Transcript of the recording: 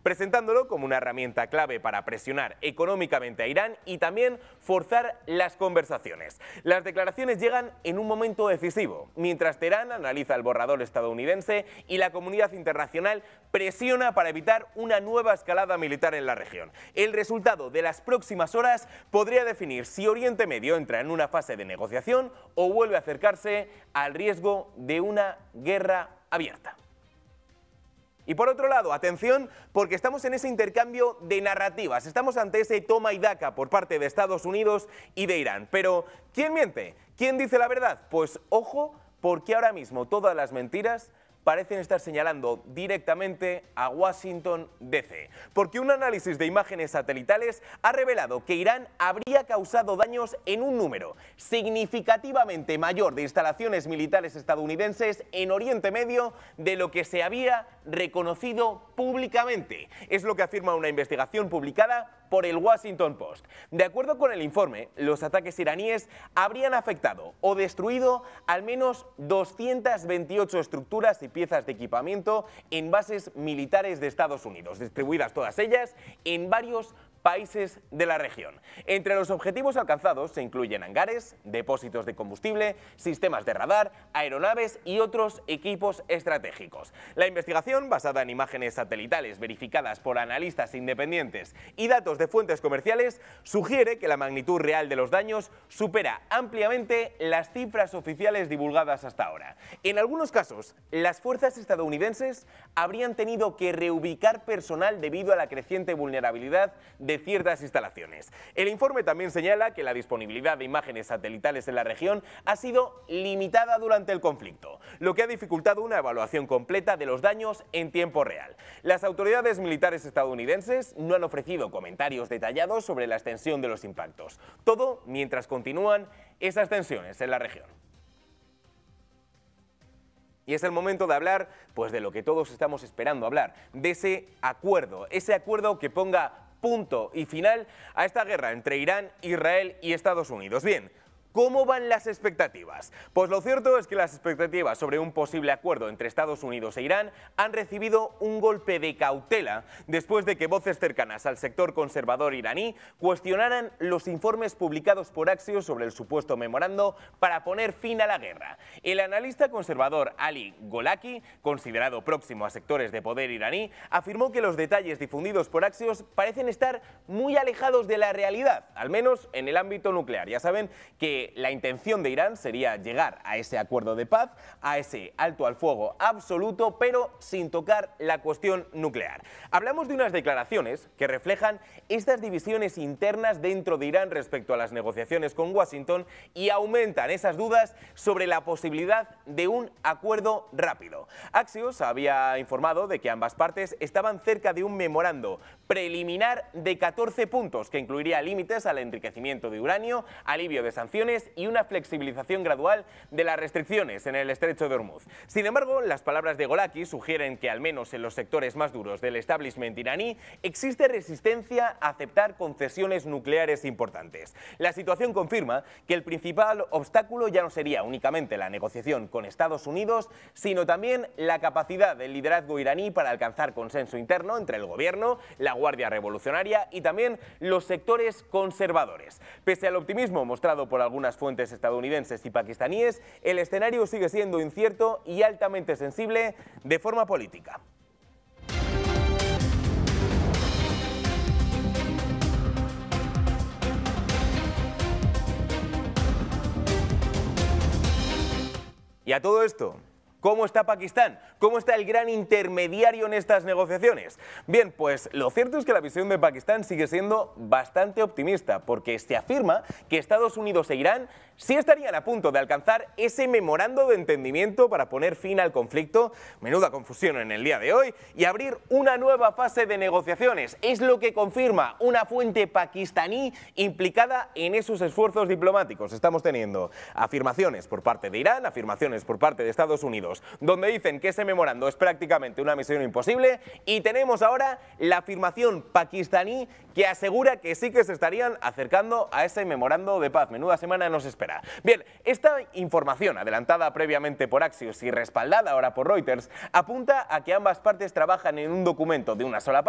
presentándolo como una herramienta clave para presionar económicamente a Irán y también forzar las conversaciones. Las declaraciones llegan en un momento decisivo, mientras Teherán analiza el borrador estadounidense y la comunidad internacional presiona para evitar una nueva escalada militar en la región. El resultado de las próximas horas podría definir si Oriente Medio entra en una fase de negociación o vuelve a acercarse al riesgo de una guerra abierta. Y por otro lado, atención, porque estamos en ese intercambio de narrativas, estamos ante ese toma y daca por parte de Estados Unidos y de Irán. Pero, ¿quién miente? ¿Quién dice la verdad? Pues ojo, porque ahora mismo todas las mentiras parecen estar señalando directamente a Washington DC, porque un análisis de imágenes satelitales ha revelado que Irán habría causado daños en un número significativamente mayor de instalaciones militares estadounidenses en Oriente Medio de lo que se había reconocido públicamente. Es lo que afirma una investigación publicada por el Washington Post. De acuerdo con el informe, los ataques iraníes habrían afectado o destruido al menos 228 estructuras y piezas de equipamiento en bases militares de Estados Unidos, distribuidas todas ellas en varios países de la región. Entre los objetivos alcanzados se incluyen hangares, depósitos de combustible, sistemas de radar, aeronaves y otros equipos estratégicos. La investigación, basada en imágenes satelitales verificadas por analistas independientes y datos de fuentes comerciales, sugiere que la magnitud real de los daños supera ampliamente las cifras oficiales divulgadas hasta ahora. En algunos casos, las fuerzas estadounidenses habrían tenido que reubicar personal debido a la creciente vulnerabilidad de ciertas instalaciones. El informe también señala que la disponibilidad de imágenes satelitales en la región ha sido limitada durante el conflicto, lo que ha dificultado una evaluación completa de los daños en tiempo real. Las autoridades militares estadounidenses no han ofrecido comentarios detallados sobre la extensión de los impactos, todo mientras continúan esas tensiones en la región. Y es el momento de hablar, pues, de lo que todos estamos esperando hablar, de ese acuerdo que ponga punto y final a esta guerra entre Irán, Israel y Estados Unidos. Bien, ¿cómo van las expectativas? Pues lo cierto es que las expectativas sobre un posible acuerdo entre Estados Unidos e Irán han recibido un golpe de cautela después de que voces cercanas al sector conservador iraní cuestionaran los informes publicados por Axios sobre el supuesto memorando para poner fin a la guerra. El analista conservador Ali Golaki, considerado próximo a sectores de poder iraní, afirmó que los detalles difundidos por Axios parecen estar muy alejados de la realidad, al menos en el ámbito nuclear. Ya saben que la intención de Irán sería llegar a ese acuerdo de paz, a ese alto al fuego absoluto, pero sin tocar la cuestión nuclear. Hablamos de unas declaraciones que reflejan estas divisiones internas dentro de Irán respecto a las negociaciones con Washington y aumentan esas dudas sobre la posibilidad de un acuerdo rápido. Axios había informado de que ambas partes estaban cerca de un memorando preliminar de 14 puntos que incluiría límites al enriquecimiento de uranio, alivio de sanciones y una flexibilización gradual de las restricciones en el estrecho de Hormuz. Sin embargo, las palabras de Golaki sugieren que al menos en los sectores más duros del establishment iraní existe resistencia a aceptar concesiones nucleares importantes. La situación confirma que el principal obstáculo ya no sería únicamente la negociación con Estados Unidos, sino también la capacidad del liderazgo iraní para alcanzar consenso interno entre el gobierno, la Guardia Revolucionaria y también los sectores conservadores. Pese al optimismo mostrado por algunas fuentes estadounidenses y pakistaníes, el escenario sigue siendo incierto y altamente sensible de forma política. Y a todo esto, ¿cómo está Pakistán? ¿Cómo está el gran intermediario en estas negociaciones? Bien, pues lo cierto es que la visión de Pakistán sigue siendo bastante optimista, porque se afirma que Estados Unidos e Irán sí estarían a punto de alcanzar ese memorando de entendimiento para poner fin al conflicto, menuda confusión en el día de hoy, y abrir una nueva fase de negociaciones. Es lo que confirma una fuente pakistaní implicada en esos esfuerzos diplomáticos. Estamos teniendo afirmaciones por parte de Irán, afirmaciones por parte de Estados Unidos, donde dicen que ese memorando es prácticamente una misión imposible, y tenemos ahora la afirmación pakistaní que asegura que sí que se estarían acercando a ese memorando de paz. Menuda semana nos espera. Bien, esta información adelantada previamente por Axios y respaldada ahora por Reuters apunta a que ambas partes trabajan en un documento de una sola parte